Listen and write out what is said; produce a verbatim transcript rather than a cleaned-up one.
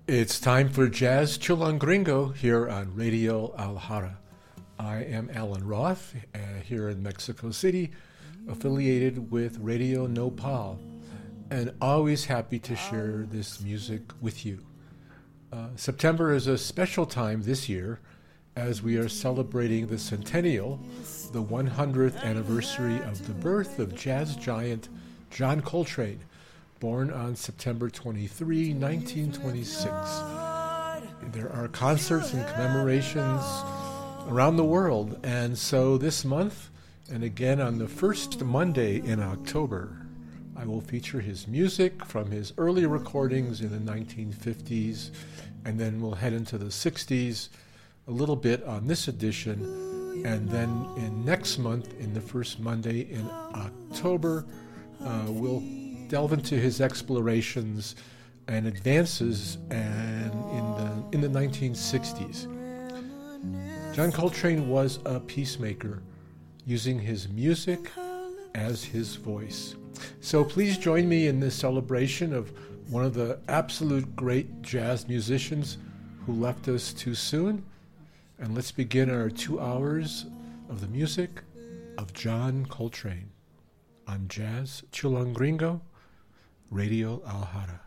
It's time for Jazz Chillon Gringo here on Radio Alhara. I am Alan Roth, uh, here in Mexico City, affiliated with Radio Nopal, and always happy to share this music with you. Uh, September is a special time this year as we are celebrating the centennial, the one hundredth anniversary of the birth of jazz giant John Coltrane, born on September twenty-third, nineteen twenty-six. There are concerts and commemorations around the world, and so this month, and again on the first Monday in October, I will feature his music from his early recordings in the nineteen fifties, and then we'll head into the sixties, a little bit on this edition, and then in next month, in the first Monday in October, uh, we'll delve into his explorations and advances and in the in the nineteen sixties. John Coltrane was a peacemaker, using his music as his voice. So please join me in this celebration of one of the absolute great jazz musicians who left us too soon. And let's begin our two hours of the music of John Coltrane on Jazz Chillon Gringo, Radio Alhara.